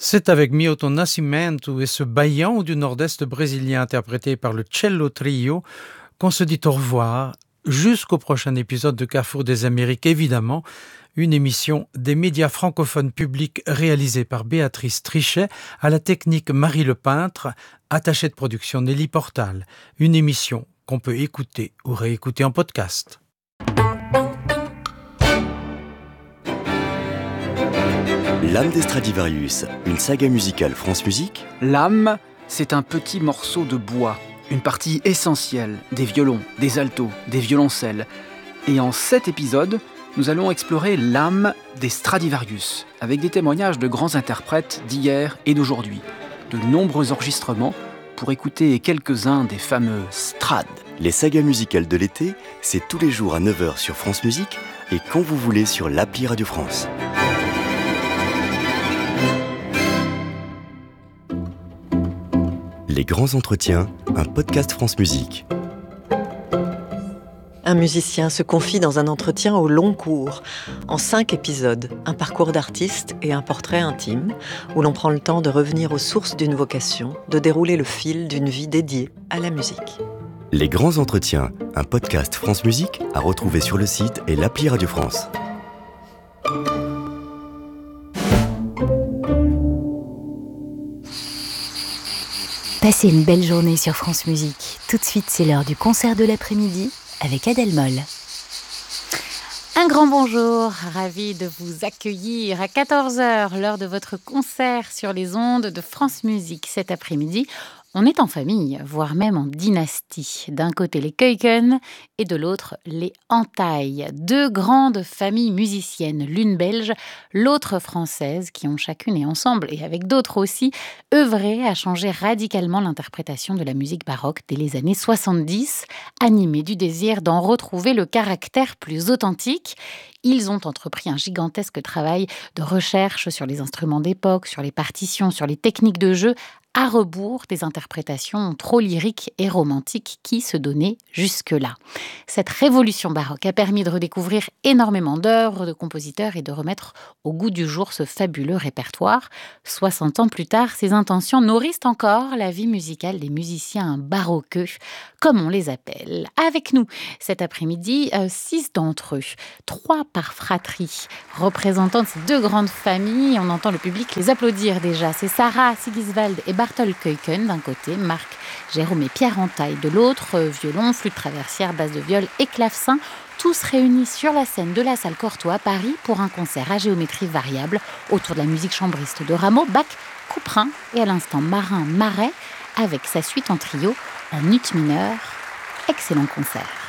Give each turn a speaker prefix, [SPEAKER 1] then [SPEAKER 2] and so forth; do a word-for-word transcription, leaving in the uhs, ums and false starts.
[SPEAKER 1] C'est avec Milton Nascimento et ce baillant du nord-est brésilien interprété par le Cello Trio qu'on se dit au revoir jusqu'au prochain épisode de Carrefour des Amériques, évidemment, une émission des médias francophones publics réalisée par Béatrice Trichet, à la technique Marie Lepeintre, attachée de production Nelly Portal. Une émission qu'on peut écouter ou réécouter en podcast.
[SPEAKER 2] L'âme des Stradivarius, une saga musicale France Musique.
[SPEAKER 3] L'âme, c'est un petit morceau de bois, une partie essentielle des violons, des altos, des violoncelles. Et en sept épisodes, nous allons explorer l'âme des Stradivarius, avec des témoignages de grands interprètes d'hier et d'aujourd'hui, de nombreux enregistrements pour écouter quelques-uns des fameux Strad.
[SPEAKER 2] Les sagas musicales de l'été, c'est tous les jours à neuf heures sur France Musique et quand vous voulez sur l'appli Radio France. Les grands entretiens, un podcast France Musique.
[SPEAKER 4] Un musicien se confie dans un entretien au long cours, en cinq épisodes, un parcours d'artiste et un portrait intime, où l'on prend le temps de revenir aux sources d'une vocation, de dérouler le fil d'une vie dédiée à la musique.
[SPEAKER 2] Les grands entretiens, un podcast France Musique à retrouver sur le site et l'appli Radio France.
[SPEAKER 5] Passez une belle journée sur France Musique. Tout de suite, c'est l'heure du concert de l'après-midi avec Adèle Moll. Un grand bonjour, ravi de vous accueillir à quatorze heures, l'heure de votre concert sur les ondes de France Musique. Cet après-midi, on est en famille, voire même en dynastie. D'un côté les Keuken et de l'autre les Entailles. Deux grandes familles musiciennes, l'une belge, l'autre française, qui ont chacune et ensemble, et avec d'autres aussi, œuvré à changer radicalement l'interprétation de la musique baroque dès les années soixante-dix, animés du désir d'en retrouver le caractère plus authentique. Ils ont entrepris un gigantesque travail de recherche sur les instruments d'époque, sur les partitions, sur les techniques de jeu, à rebours des interprétations trop lyriques et romantiques qui se donnaient jusque-là. Cette révolution baroque a permis de redécouvrir énormément d'œuvres de compositeurs et de remettre au goût du jour ce fabuleux répertoire. soixante ans plus tard, ces intentions nourrissent encore la vie musicale des musiciens baroqueux, comme on les appelle. Avec nous, cet après-midi, euh, six d'entre eux, trois par fratrie, représentant de ces deux grandes familles. On entend le public les applaudir déjà. C'est Sarah Sigiswald et Barthold Keuken d'un côté, Marc, Jérôme et Pierre Entaille de l'autre, violon, flûte traversière, basse de viol et clavecin, tous réunis sur la scène de la salle Cortot à Paris pour un concert à géométrie variable autour de la musique chambriste de Rameau, Bach, Couperin et à l'instant Marin Marais avec sa suite en trio en ut mineur. Excellent concert.